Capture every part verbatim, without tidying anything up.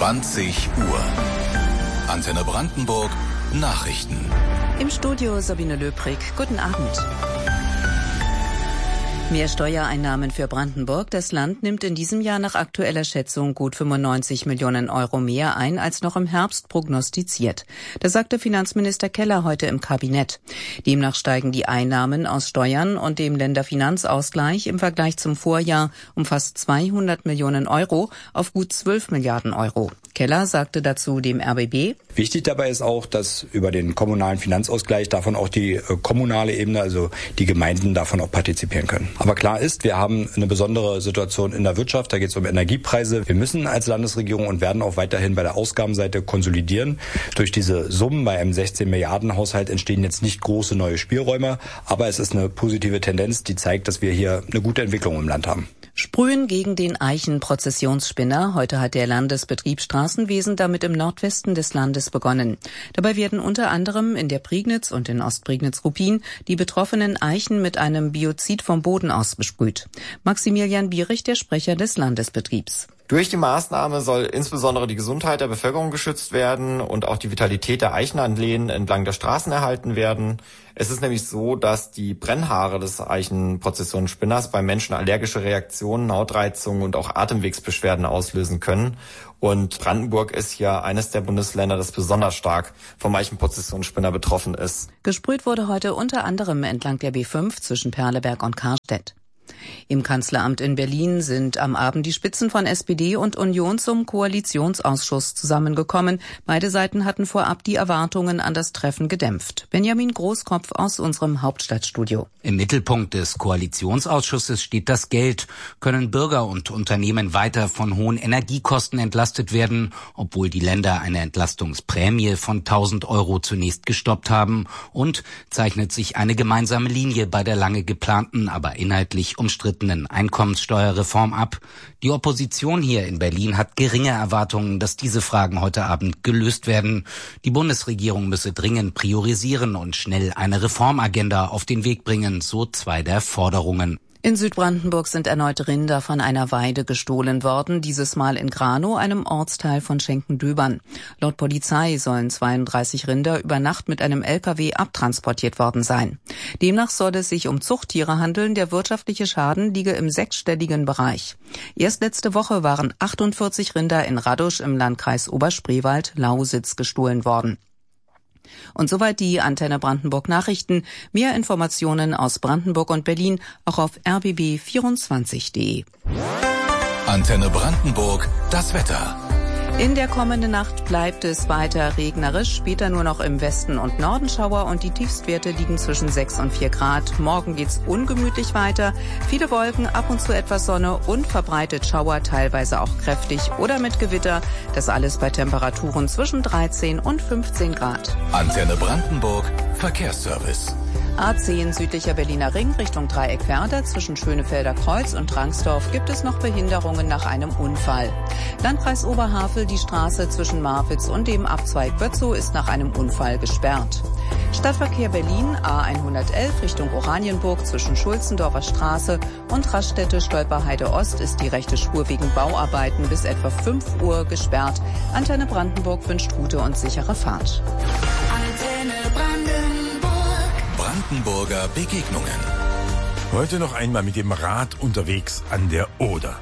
zwanzig Uhr. Antenne Brandenburg Nachrichten. Im Studio Sabine Löbrig. Guten Abend. Mehr Steuereinnahmen für Brandenburg. Das Land nimmt in diesem Jahr nach aktueller Schätzung gut fünfundneunzig Millionen Euro mehr ein, als noch im Herbst prognostiziert. Das sagte Finanzminister Keller heute im Kabinett. Demnach steigen die Einnahmen aus Steuern und dem Länderfinanzausgleich im Vergleich zum Vorjahr um fast zweihundert Millionen Euro auf gut zwölf Milliarden Euro. Keller sagte dazu dem R B B: Wichtig dabei ist auch, dass über den kommunalen Finanzausgleich davon auch die äh, kommunale Ebene, also die Gemeinden, davon auch partizipieren können. Aber klar ist, wir haben eine besondere Situation in der Wirtschaft, da geht es um Energiepreise. Wir müssen als Landesregierung und werden auch weiterhin bei der Ausgabenseite konsolidieren. Durch diese Summen bei einem sechzehn Milliarden Haushalt entstehen jetzt nicht große neue Spielräume, aber es ist eine positive Tendenz, die zeigt, dass wir hier eine gute Entwicklung im Land haben. Sprühen gegen den Eichenprozessionsspinner. Heute hat der Landesbetrieb Straßenwesen damit im Nordwesten des Landes begonnen. Dabei werden unter anderem in der Prignitz und in Ostprignitz-Ruppin die betroffenen Eichen mit einem Biozid vom Boden aus besprüht. Maximilian Bierich, der Sprecher des Landesbetriebs. Durch die Maßnahme soll insbesondere die Gesundheit der Bevölkerung geschützt werden und auch die Vitalität der Eichenanlehnen entlang der Straßen erhalten werden. Es ist nämlich so, dass die Brennhaare des Eichenprozessionsspinners beim Menschen allergische Reaktionen, Hautreizungen und auch Atemwegsbeschwerden auslösen können. Und Brandenburg ist ja eines der Bundesländer, das besonders stark vom Eichenprozessionsspinner betroffen ist. Gesprüht wurde heute unter anderem entlang der B fünf zwischen Perleberg und Karstedt. Im Kanzleramt in Berlin sind am Abend die Spitzen von S P D und Union zum Koalitionsausschuss zusammengekommen. Beide Seiten hatten vorab die Erwartungen an das Treffen gedämpft. Benjamin Großkopf aus unserem Hauptstadtstudio. Im Mittelpunkt des Koalitionsausschusses steht das Geld. Können Bürger und Unternehmen weiter von hohen Energiekosten entlastet werden, obwohl die Länder eine Entlastungsprämie von tausend Euro zunächst gestoppt haben? Und zeichnet sich eine gemeinsame Linie bei der lange geplanten, aber inhaltlich umstrittenen Einkommenssteuerreform ab? Die Opposition hier in Berlin hat geringe Erwartungen, dass diese Fragen heute Abend gelöst werden. Die Bundesregierung müsse dringend priorisieren und schnell eine Reformagenda auf den Weg bringen, so zwei der Forderungen. In Südbrandenburg sind erneut Rinder von einer Weide gestohlen worden, dieses Mal in Granow, einem Ortsteil von Schenkendöbern. Laut Polizei sollen zweiunddreißig Rinder über Nacht mit einem L K W abtransportiert worden sein. Demnach soll es sich um Zuchttiere handeln, der wirtschaftliche Schaden liege im sechsstelligen Bereich. Erst letzte Woche waren achtundvierzig Rinder in Radusch im Landkreis Oberspreewald-Lausitz gestohlen worden. Und soweit die Antenne Brandenburg Nachrichten. Mehr Informationen aus Brandenburg und Berlin auch auf r b b vierundzwanzig punkt d e. Antenne Brandenburg, das Wetter. In der kommenden Nacht bleibt es weiter regnerisch, später nur noch im Westen und Norden Schauer und die Tiefstwerte liegen zwischen sechs und vier Grad. Morgen geht's ungemütlich weiter, viele Wolken, ab und zu etwas Sonne und verbreitet Schauer, teilweise auch kräftig oder mit Gewitter. Das alles bei Temperaturen zwischen dreizehn und fünfzehn Grad. Antenne Brandenburg, Verkehrsservice. A zehn südlicher Berliner Ring Richtung Dreieck-Werder. Zwischen Schönefelder Kreuz und Drangsdorf gibt es noch Behinderungen nach einem Unfall. Landkreis Oberhavel, die Straße zwischen Marwitz und dem Abzweig Bötzow ist nach einem Unfall gesperrt. Stadtverkehr Berlin A hundertelf Richtung Oranienburg zwischen Schulzendorfer Straße und Raststätte-Stolperheide Ost ist die rechte Spur wegen Bauarbeiten bis etwa fünf Uhr gesperrt. Antenne Brandenburg wünscht gute und sichere Fahrt. Antenne Brandenburg. Brandenburger Begegnungen. Heute noch einmal mit dem Rad unterwegs an der Oder.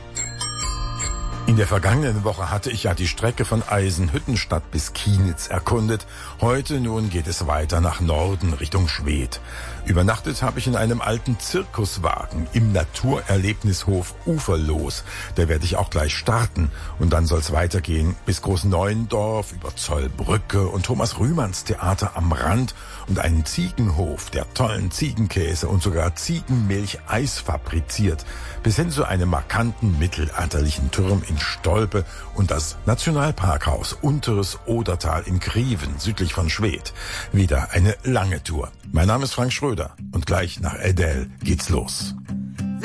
In der vergangenen Woche hatte ich ja die Strecke von Eisenhüttenstadt bis Kienitz erkundet. Heute nun geht es weiter nach Norden Richtung Schwedt. Übernachtet habe ich in einem alten Zirkuswagen im Naturerlebnishof Uferlos. Da werde ich auch gleich starten. Und dann soll es weitergehen bis Großneuendorf, über Zollbrücke und Thomas Rühmanns Theater am Rand und einen Ziegenhof, der tollen Ziegenkäse und sogar Ziegenmilch-Eis fabriziert, bis hin zu einem markanten mittelalterlichen Turm in Stolpe und das Nationalparkhaus Unteres Odertal in Grieven, südlich von Schwedt. Wieder eine lange Tour. Mein Name ist Frank Schröder und gleich nach Edel geht's los.